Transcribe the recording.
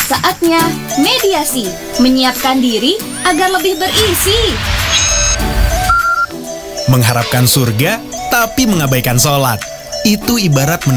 Saatnya mediasi, menyiapkan diri agar lebih berisi. Mengharapkan surga, tapi mengabaikan sholat. Itu ibarat